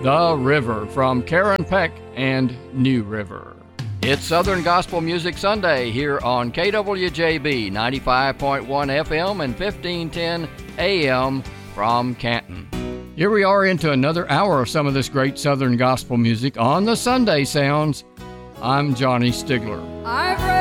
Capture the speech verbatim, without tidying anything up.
The River from Karen Peck and New River. It's Southern Gospel Music Sunday here on K W J B ninety-five point one F M and fifteen ten A M from Canton. Here we are into another hour of some of this great Southern Gospel music on the Sunday Sounds. I'm Johnny Stigler. I've read